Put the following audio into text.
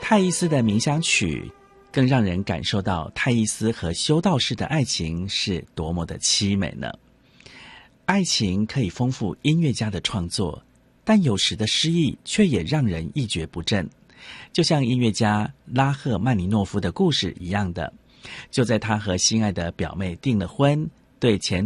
泰伊斯的冥想曲更让人感受到泰伊斯和修道士的爱情是多么的凄美呢。爱情可以丰富音乐家的创作，但有时的诗意却也让人一蹶不振，就像音乐家拉赫曼尼诺夫的故事一样的。就在他和心爱的表妹订了婚，对前